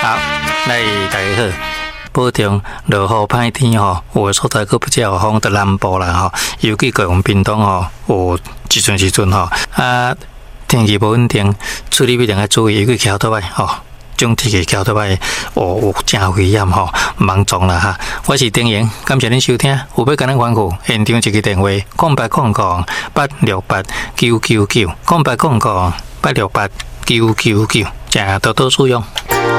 好，来大家好，保重落雨歹天吼，有的所在佫比较有风，在南部啦吼，尤其高雄屏东吼，有一阵吼天气无稳定，出入一定要注意，尤其桥头摆吼。种天气桥头摆有真危险吼，忙撞啦哈！我是丁莹，感谢恁收听。有要跟咱关顾现场一个电话：0800-868-999，0800-868-999，请多多使用。